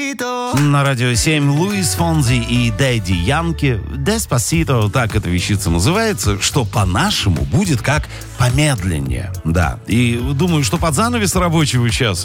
На радио 7 Луис Фонзи и Дэдди Янки. Деспасито, так эта вещица называется, что по-нашему будет как помедленнее. Да, и думаю, что под занавес рабочего часа